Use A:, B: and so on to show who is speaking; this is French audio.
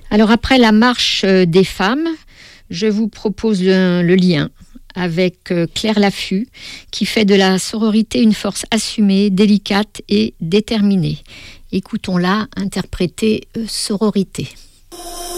A: Alors après la marche des femmes, je vous propose le lien avec Claire Laffut, qui fait de la sororité une force assumée, délicate et déterminée. Écoutons-la interpréter Sororité.